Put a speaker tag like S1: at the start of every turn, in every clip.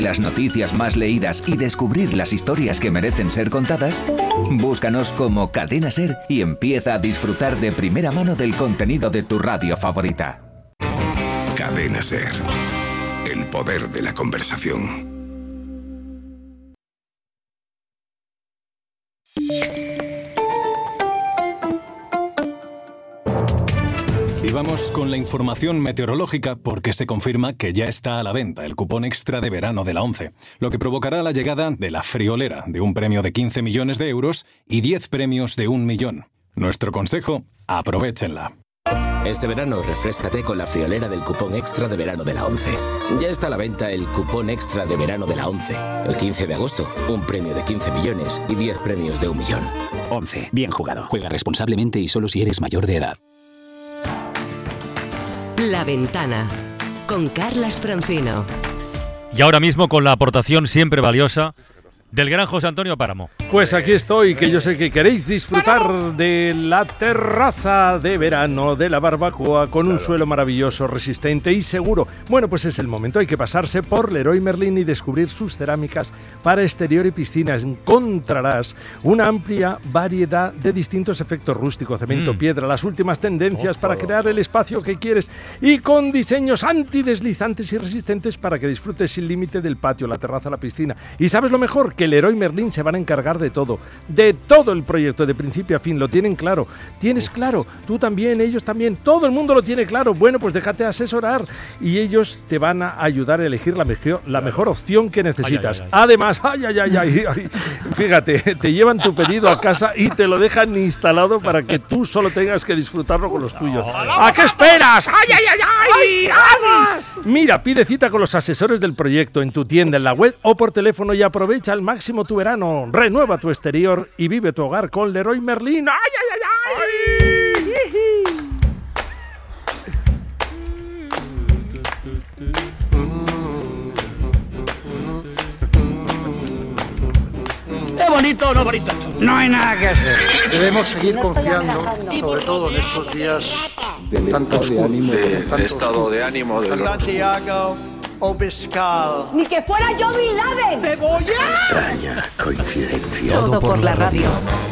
S1: las noticias más leídas y descubrir las historias que merecen ser contadas, búscanos como Cadena SER y empieza a disfrutar de primera mano del contenido de tu radio favorita.
S2: Cadena SER. El poder de la conversación.
S3: Y vamos con la información meteorológica porque se confirma que ya está a la venta el cupón extra de verano de la ONCE, lo que provocará la llegada de la friolera de un premio de 15 millones de euros y 10 premios de 1 millón. Nuestro consejo, aprovéchenla.
S4: Este verano refréscate con la friolera del cupón extra de verano de la ONCE. Ya está a la venta el cupón extra de verano de la ONCE. El 15 de agosto, un premio de 15 millones y 10 premios de 1 millón.
S5: ONCE. Bien jugado. Juega responsablemente y solo si eres mayor de edad.
S6: La Ventana, con Carlas Francino.
S7: Y ahora mismo con la aportación siempre valiosa del gran José Antonio Páramo.
S8: Pues aquí estoy, que yo sé que queréis disfrutar de la terraza de verano, de la barbacoa, con un suelo maravilloso, resistente y seguro. Bueno, pues es el momento, hay que pasarse por Leroy Merlin y descubrir sus cerámicas para exterior y piscinas. Encontrarás una amplia variedad de distintos efectos rústico, cemento, piedra, las últimas tendencias para crear el espacio que quieres y con diseños antideslizantes y resistentes para que disfrutes sin límite del patio, la terraza, la piscina. ¿Y sabes lo mejor? Que Leroy Merlin se van a encargar de todo el proyecto, de principio a fin, lo tienen claro. ¿Tienes claro? Tú también, ellos también, todo el mundo lo tiene claro. Bueno, pues déjate asesorar y ellos te van a ayudar a elegir la mejor opción que necesitas. Además, fíjate, te llevan tu pedido a casa y te lo dejan instalado para que tú solo tengas que disfrutarlo con los tuyos. ¿A qué esperas? Mira, pide cita con los asesores del proyecto en tu tienda, en la web o por teléfono y aprovecha al máximo tu verano. Renueva tu exterior y vive tu hogar con Leroy Merlin.
S9: ¿Es bonito o no bonito? No hay nada que hacer.
S10: Debemos seguir confiando, sobre todo en estos días
S11: del estado de ánimo de
S10: Santiago Obiscal.
S12: Ni que fuera yo Bin Laden.
S2: Extraña coincidencia.
S6: Todo por la radio.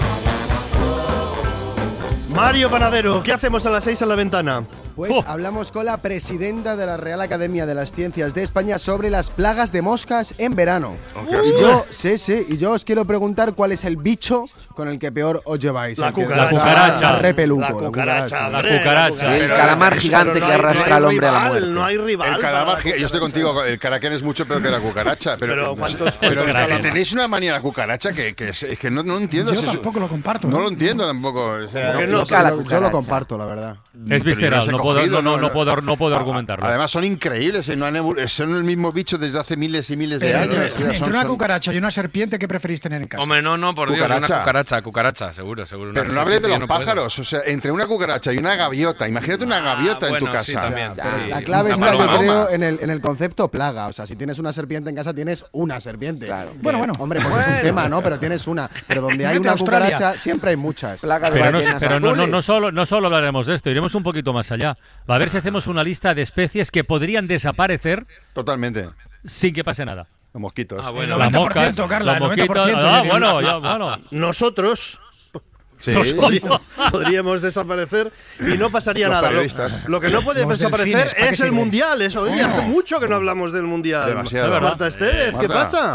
S13: Mario Panadero, ¿qué hacemos a las 6 en La Ventana?
S14: Pues hablamos con la presidenta de la Real Academia de las Ciencias de España sobre las plagas de moscas en verano. Y yo os quiero preguntar cuál es el bicho con el que peor os lleváis.
S13: La cucaracha.
S14: La
S13: cucaracha.
S15: El calamar gigante que arrastra al hombre a la muerte.
S13: No hay rival.
S16: El calamar, yo estoy contigo, el caracán es mucho peor que la cucaracha. Pero tenéis una manía a la cucucaracha que es que no entiendo.
S17: Yo tampoco lo comparto.
S16: No lo entiendo tampoco.
S14: Yo lo comparto, la verdad.
S7: Es visceral, no puedo argumentarlo.
S16: Además son increíbles, son el mismo bicho desde hace miles y miles de años.
S17: Entre una cucaracha y una serpiente, ¿qué preferís tener en casa?
S18: Hombre, no, por Dios, una cucaracha, seguro.
S16: Pero no hables de los pájaros, o sea, entre una cucaracha y una gaviota, imagínate una gaviota en tu casa.
S18: Sí, también, sí.
S14: La clave está, yo creo, en el concepto plaga. O sea, si tienes una serpiente en casa, tienes una serpiente.
S17: Claro. Bueno.
S14: Hombre, pues es un tema, ¿no? Pero tienes una. Pero donde hay una cucaracha, siempre hay muchas.
S7: Pero no solo hablaremos de esto, iremos un poquito más allá. Va a ver si hacemos una lista de especies que podrían desaparecer.
S16: Totalmente.
S7: Sin que pase nada.
S16: Los mosquitos.
S17: El 90%, Carla, el 90%.
S13: Nosotros... Sí, podríamos desaparecer y no pasaría nada. Lo que no puede desaparecer es el Mundial. Eso, oye, hace mucho que no hablamos del Mundial.
S16: Demasiado.
S13: Marta Estevez, ¿qué pasa?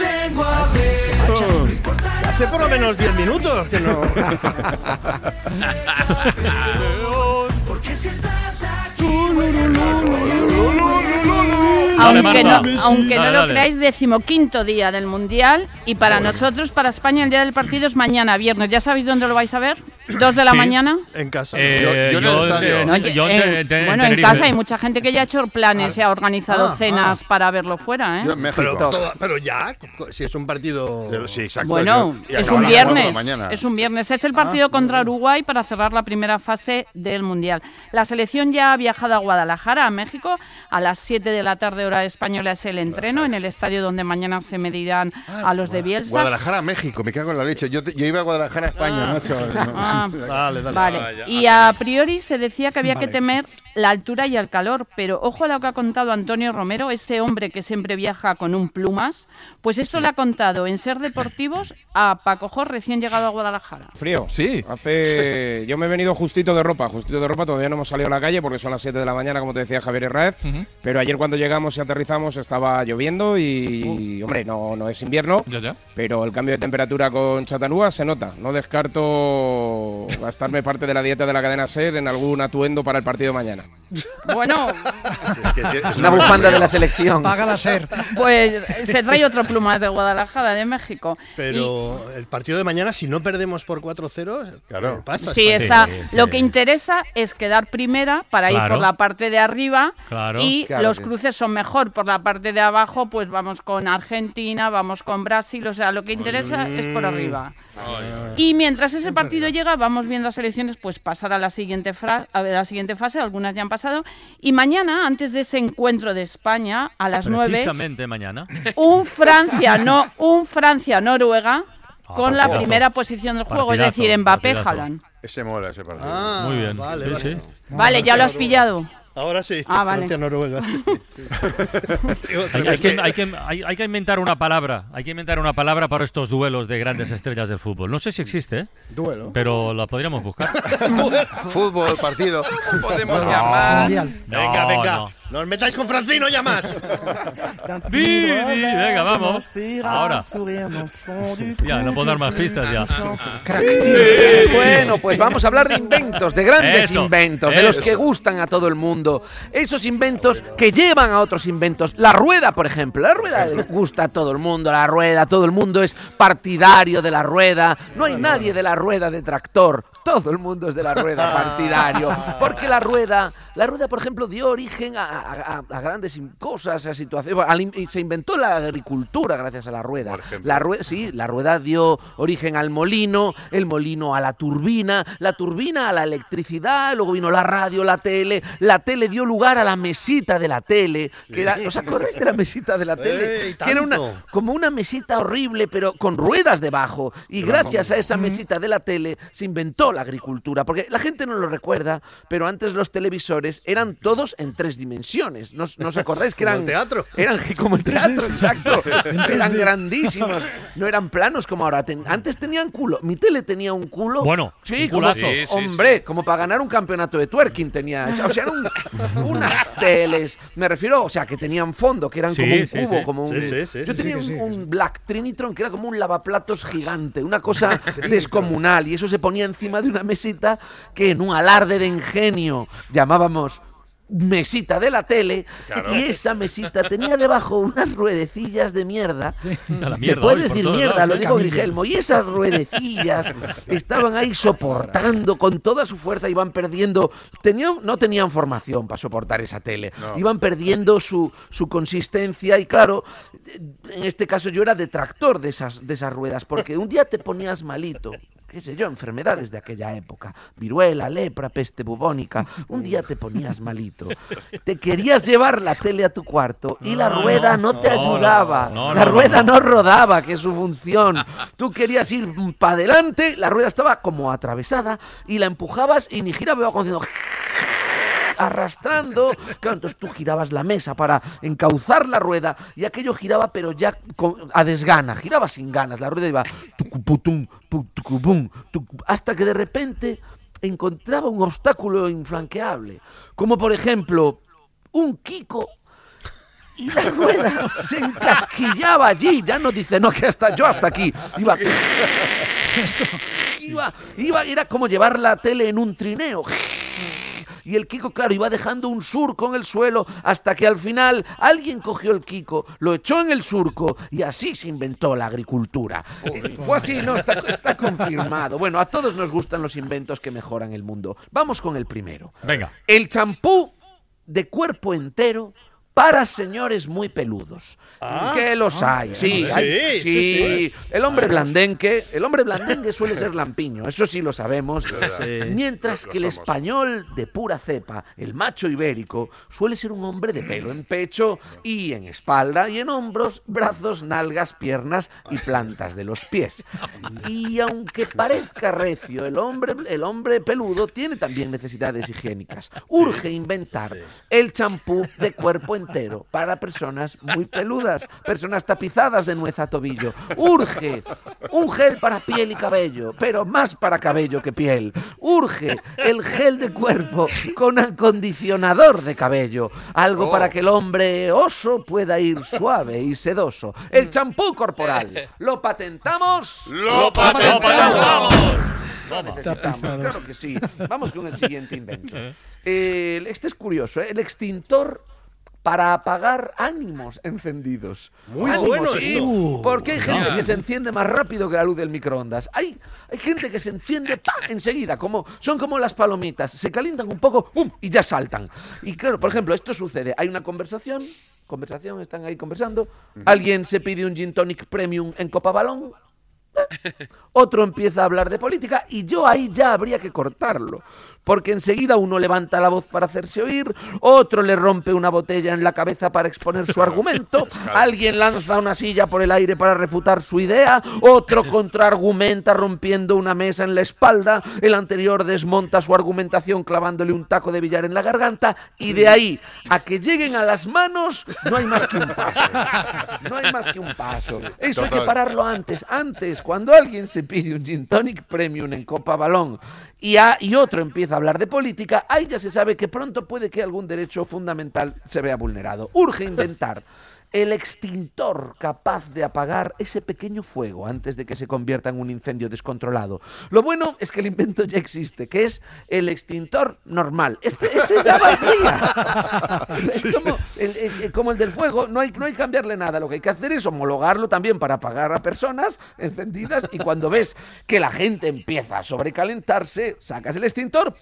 S13: Hace por lo menos 10 minutos que no.
S12: Porque si estás aquí.
S19: Aunque no lo creáis, 15º día del Mundial y para nosotros, para España, el día del partido es mañana, viernes. ¿Ya sabéis dónde lo vais a ver? 2 de la mañana.
S13: En casa.
S16: Yo en el estadio.
S19: Bueno, en casa hay mucha gente que ya ha hecho planes y ha organizado cenas para verlo fuera, ¿eh?
S13: Pero ya, si es un partido...
S16: Sí, exacto.
S19: Bueno, es un viernes. Es un viernes. Es el partido contra Uruguay para cerrar la primera fase del Mundial. La selección ya ha viajado a Guadalajara, a México. A las 7 de la tarde, hora española, es el entreno en el estadio donde mañana se medirán a los de Bielsa.
S16: Guadalajara, México, me cago en la leche. Yo iba a Guadalajara, España,
S13: Dale.
S19: Vale. Y a priori se decía que había que temer la altura y el calor. Pero ojo a lo que ha contado Antonio Romero, ese hombre que siempre viaja con un plumas, pues esto le ha contado en Ser Deportivos a Paco Jor, recién llegado a Guadalajara.
S11: Frío. Sí. Yo me he venido justito de ropa, todavía no hemos salido a la calle porque son las 7 de la mañana, como te decía Javier Herráez, pero ayer cuando llegamos y aterrizamos estaba lloviendo y, hombre, no es invierno, pero el cambio de temperatura con Chattanooga se nota. No descarto gastarme parte de la dieta de la cadena SER en algún atuendo para el partido de mañana.
S19: Bueno,
S15: una bufanda de la selección.
S17: Paga la SER.
S19: Pues se trae otro plumas de Guadalajara, de México.
S13: Pero el partido de mañana, si no perdemos por 4-0, claro, pasa.
S19: Sí, está. Lo que interesa es quedar primera para ir por la parte de arriba y los cruces son mejor. Por la parte de abajo, pues vamos con Argentina, vamos con Brasil, o sea, lo que interesa es por arriba. Y mientras ese partido llega, vamos viendo a selecciones pues pasar a la siguiente fase, algunas ya han pasado, y mañana, antes de ese encuentro de España, a las 9,
S7: precisamente mañana,
S19: un Francia-Noruega con la primera posición del juego, es decir, Mbappé-Haaland.
S16: Ese mola, ese partido.
S7: Muy bien.
S19: Vale, ya lo has pillado.
S13: Ahora sí,
S19: vale.
S13: Francia-Noruega.
S7: Hay que inventar una palabra. Hay que inventar una palabra para estos duelos de grandes estrellas del fútbol. No sé si existe,
S14: duelo,
S7: pero la podríamos buscar.
S16: Fútbol, partido.
S18: Podemos llamar.
S13: Venga. No os metáis con Francino ya más.
S7: Venga, vamos. Ahora. Ya, no puedo dar más pistas ya.
S15: Bueno, pues vamos a hablar de inventos, de grandes inventos, de los que gustan a todo el mundo. Esos inventos que llevan a otros inventos. La rueda, por ejemplo. La rueda gusta a todo el mundo. La rueda, todo el mundo es partidario de la rueda. No hay nadie de la rueda detractor. Todo el mundo es de la rueda partidario. Porque la rueda, por ejemplo, dio origen a grandes cosas, a situaciones. Y se inventó la agricultura gracias a la rueda. La rueda dio origen al molino, el molino a la turbina a la electricidad, luego vino la radio, la tele dio lugar a la mesita de la tele. Que era, ¿os acordáis de la mesita de la tele? Que era como una mesita horrible, pero con ruedas debajo. Y gracias a esa mesita de la tele se inventó la agricultura, porque la gente no lo recuerda, pero antes los televisores eran todos en 3 dimensiones. ¿No os acordáis que eran
S13: como el teatro?
S15: Eran como el teatro, exacto. Eran grandísimos, no eran planos como ahora. Antes tenían culo. Mi tele tenía un culo.
S7: Bueno,
S15: sí, como como para ganar un campeonato de twerking tenía. O sea, eran unas teles. Me refiero, o sea, que tenían fondo, que eran como un cubo, como un. Yo tenía un Black Trinitron que era como un lavaplatos gigante, una cosa descomunal, y eso se ponía encima de una mesita que en un alarde de ingenio llamábamos mesita de la tele, y esa mesita tenía debajo unas ruedecillas de mierda. Se puede decir mierda, lo dijo Grigelmo, y esas ruedecillas estaban ahí soportando con toda su fuerza, iban perdiendo, no tenían formación para soportar esa tele, iban perdiendo su consistencia, y claro, en este caso yo era detractor de esas ruedas, porque un día te ponías malito, qué sé yo, enfermedades de aquella época, viruela, lepra, peste bubónica, un día te ponías malito, te querías llevar la tele a tu cuarto y la rueda no te ayudaba, la rueda no rodaba, que es su función, tú querías ir para adelante, la rueda estaba como atravesada y la empujabas y ni giraba, iba haciendo arrastrando, claro, entonces tú girabas la mesa para encauzar la rueda y aquello giraba pero ya a desgana, giraba sin ganas, la rueda iba hasta que de repente encontraba un obstáculo infranqueable, como por ejemplo un Kiko, y la rueda se encasquillaba allí, ya no dice, no, que hasta aquí, era como llevar la tele en un trineo. Y el Kiko, claro, iba dejando un surco en el suelo hasta que al final alguien cogió el Kiko, lo echó en el surco y así se inventó la agricultura. Fue así, no, está confirmado. Bueno, a todos nos gustan los inventos que mejoran el mundo. Vamos con el primero.
S7: Venga.
S15: El champú de cuerpo entero para señores muy peludos. Que los hay, sí. El hombre blandengue suele ser lampiño, eso sí lo sabemos. Mientras que el español de pura cepa, el macho ibérico, suele ser un hombre de pelo en pecho y en espalda y en hombros, brazos, nalgas, piernas y plantas de los pies. Y aunque parezca recio, el hombre peludo tiene también necesidades higiénicas. Urge inventar el champú de cuerpo entero para personas muy peludas, personas tapizadas de nuez a tobillo. Urge un gel para piel y cabello, pero más para cabello que piel. Urge el gel de cuerpo con acondicionador de cabello, algo para que el hombre oso pueda ir suave y sedoso. El champú corporal. ¿Lo patentamos?
S12: ¡Lo patentamos!
S15: Lo necesitamos, claro que sí. Vamos con el siguiente invento. Este es curioso, el extintor para apagar ánimos encendidos.
S13: Muy bueno
S15: esto. Porque hay gente que se enciende más rápido que la luz del microondas. Hay gente que se enciende enseguida, son como las palomitas, se calientan un poco ¡pum! Y ya saltan. Y claro, por ejemplo, esto sucede, hay una conversación, están ahí conversando, alguien se pide un gin tonic premium en copa balón, otro empieza a hablar de política y yo ahí ya habría que cortarlo. Porque enseguida uno levanta la voz para hacerse oír, otro le rompe una botella en la cabeza para exponer su argumento, alguien lanza una silla por el aire para refutar su idea, otro contraargumenta rompiendo una mesa en la espalda, el anterior desmonta su argumentación clavándole un taco de billar en la garganta, y de ahí a que lleguen a las manos no hay más que un paso. No hay más que un paso. Eso hay que pararlo antes. Antes, cuando alguien se pide un gin tonic premium en copa balón y otro empieza a hablar de política, ahí ya se sabe que pronto puede que algún derecho fundamental se vea vulnerado. Urge inventar el extintor capaz de apagar ese pequeño fuego antes de que se convierta en un incendio descontrolado. Lo bueno es que el invento ya existe, que es el extintor normal. Ese ya valdría. Es como el del fuego, no hay que cambiarle nada. Lo que hay que hacer es homologarlo también para apagar a personas encendidas, y cuando ves que la gente empieza a sobrecalentarse, sacas el extintor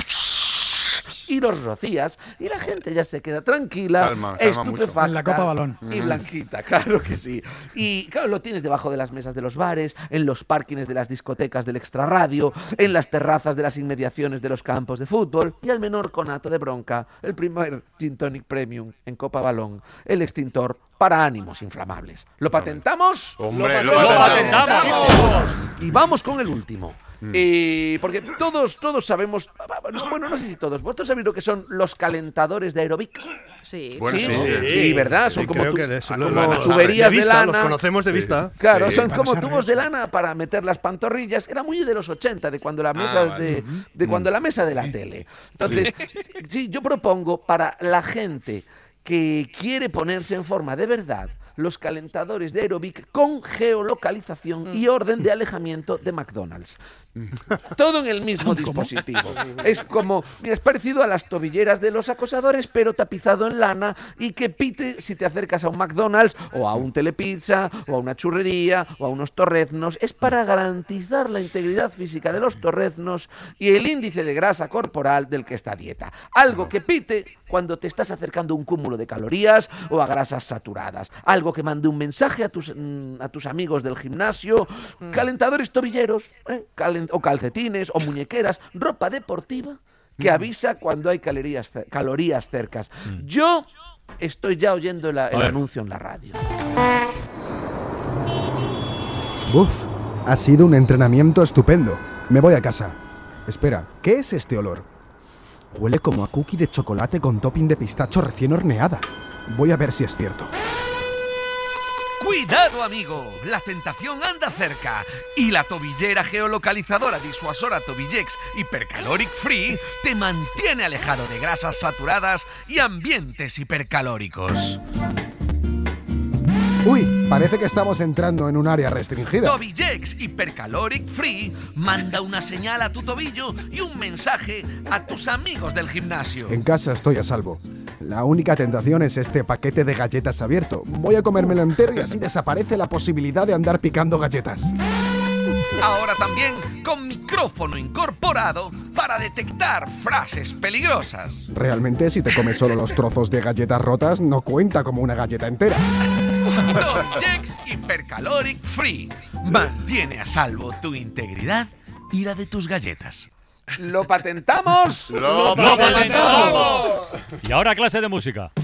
S15: y los rocías y la gente ya se queda tranquila, estupefacta,
S17: en la copa balón
S15: y blanquita, claro que sí. Y claro, lo tienes debajo de las mesas de los bares, en los parkings de las discotecas del extrarradio, en las terrazas de las inmediaciones de los campos de fútbol, y al menor conato de bronca, el primer gin tonic premium en copa balón, el extintor para ánimos inflamables. ¿Lo patentamos?
S16: ¡Hombre,
S15: lo patentamos! Y vamos con el último. Porque todos sabemos, bueno, no sé si todos, ¿vosotros sabéis lo que son los calentadores de aerobic?
S19: Sí.
S16: Bueno,
S15: sí, ¿verdad? Son como
S13: tuberías de lana. Los conocemos de vista.
S15: Claro, son como tubos de lana para meter las pantorrillas. Era muy de los 80, de cuando la mesa cuando la mesa de la tele. Entonces, sí, yo propongo para la gente que quiere ponerse en forma de verdad los calentadores de aerobic con geolocalización y orden de alejamiento de McDonald's. Todo en el mismo dispositivo. Es como, mira, es parecido a las tobilleras de los acosadores, pero tapizado en lana, y que pite si te acercas a un McDonald's o a un Telepizza o a una churrería o a unos torreznos. Es para garantizar la integridad física de los torreznos y el índice de grasa corporal del que está a dieta. Algo que pite cuando te estás acercando a un cúmulo de calorías o a grasas saturadas. Algo que mande un mensaje a tus amigos del gimnasio. Calentadores tobilleros, o calcetines, o muñequeras, ropa deportiva que avisa cuando hay calorías cercas. Yo estoy ya oyendo el anuncio en la radio.
S14: Uf, ha sido un entrenamiento estupendo. Me voy a casa. Espera, ¿qué es este olor? Huele como a cookie de chocolate con topping de pistacho recién horneada. Voy a ver si es cierto.
S20: ¡Cuidado, amigo! La tentación anda cerca y la tobillera geolocalizadora disuasora Tobillex Hypercaloric Free te mantiene alejado de grasas saturadas y ambientes hipercalóricos.
S14: Uy, parece que estamos entrando en un área restringida.
S20: Tobillex Hypercaloric Free manda una señal a tu tobillo y un mensaje a tus amigos del gimnasio.
S14: En casa estoy a salvo. La única tentación es este paquete de galletas abierto. Voy a comérmelo entero y así desaparece la posibilidad de andar picando galletas.
S20: ahora también con micrófono incorporado para detectar frases peligrosas.
S21: Realmente, si te comes solo los trozos de galletas rotas, no cuenta como una galleta entera.
S20: Don Jex Hipercaloric Free. Mantiene a salvo tu integridad y la de tus galletas.
S15: ¿Lo patentamos?
S7: ¡Lo patentamos! Y ahora clase de música.